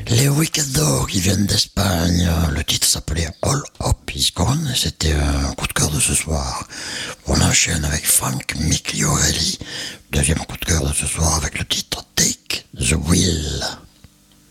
Les Weekend qui viennent d'Espagne. Le titre s'appelait All Hope Is Gone. C'était un coup de cœur de ce soir. On enchaîne avec Frank Migliorelli. Deuxième coup de cœur de ce soir avec le titre Take the Wheel.